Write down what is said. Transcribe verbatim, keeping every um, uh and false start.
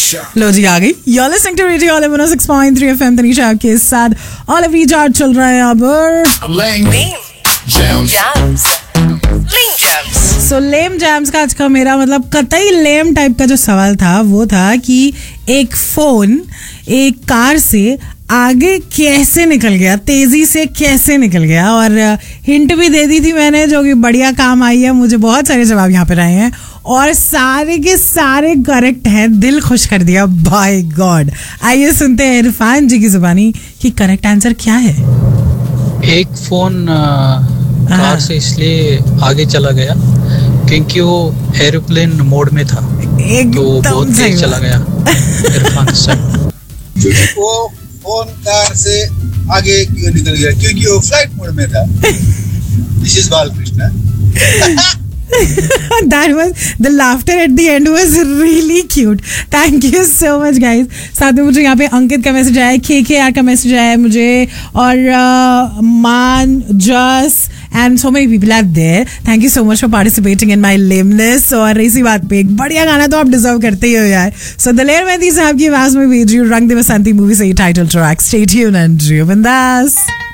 लो जी आ गई। You're listening to Radio Olive one oh six point three F M। Tanisha आपके साथ Olive recharge चल रहा है अब। सो लेम जैम्स का आज का मेरा मतलब कतई लेम टाइप का जो सवाल था वो था कि एक फोन एक कार से आगे कैसे निकल गया, तेजी से कैसे निकल गया। और हिंट भी दे दी थी मैंने जो कि बढ़िया काम आई है। मुझे बहुत सारे जवाब यहाँ पे आए हैं और सारे के सारे करेक्ट हैं। दिल खुश कर दिया बाय गॉड। आइए सुनते हैं इरफान जी की जुबानी कि करेक्ट आंसर क्या है। एक फोन कार से इसलिए आगे चला गया क्योंकि वो एरोप्लेन मोड में था, तो बहुत तेज चला गया। इरफान साहब वो फोन कार से आगे क्यों निकल गया क्योंकि वो फ्लाइट मोड में था। This is Balkrishna. That was the laughter at the end was really cute. Thank you so much guys. साथ में मुझे यहाँ पे अंकित का मैसेज आया, के के आर का मैसेज आया मुझे, और uh, मान जस and so many people are there. Thank you so much for participating in my lameness. और इसी बात पे एक बढ़िया गाना तो आप डिजर्व करते ही हो यार। सो दलेर मेहंदी साहब की आवाज में भेज रही हूँ रंग दे बसंती मूवी से ये title track. Stay tuned and जियो बिंदास।